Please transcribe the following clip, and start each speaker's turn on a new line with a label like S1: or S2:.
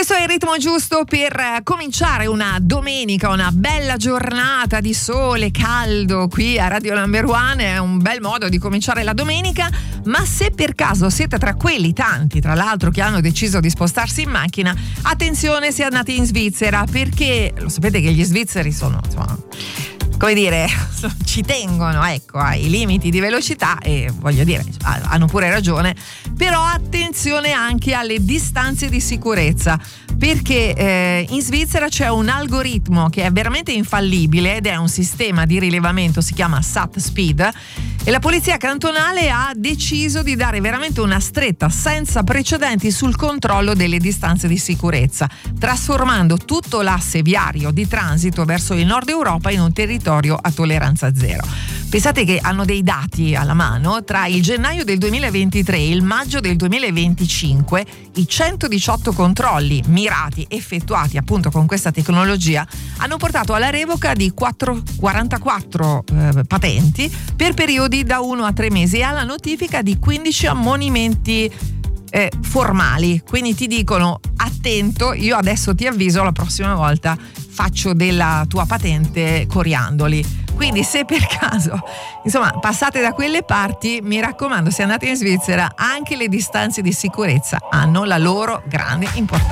S1: Questo è il ritmo giusto per cominciare una domenica, una bella giornata di sole caldo qui a Radio Number One. È un bel modo di cominciare la domenica, ma se per caso siete tra quelli tanti, tra l'altro, che hanno deciso di spostarsi in macchina, attenzione se andate in Svizzera, perché lo sapete che gli svizzeri sono, insomma, come dire, ci tengono, ecco, ai limiti di velocità, e voglio dire, hanno pure ragione, però attenzione anche alle distanze di sicurezza, perché in Svizzera c'è un algoritmo che è veramente infallibile ed è un sistema di rilevamento, si chiama Sat Speed, e la polizia cantonale ha deciso di dare veramente una stretta senza precedenti sul controllo delle distanze di sicurezza, trasformando tutto l'asse viario di transito verso il nord Europa in un territorio a tolleranza zero. Pensate che hanno dei dati alla mano: tra il gennaio del 2023 e il maggio del 2025 i 118 controlli mirati effettuati appunto con questa tecnologia hanno portato alla revoca di 44 patenti per periodi da 1 a 3 mesi e alla notifica di 15 ammonimenti formali. Quindi ti dicono: attento, io adesso ti avviso, la prossima volta faccio della tua patente coriandoli. Quindi se per caso, insomma, passate da quelle parti, mi raccomando, se andate in Svizzera, anche le distanze di sicurezza hanno la loro grande importanza.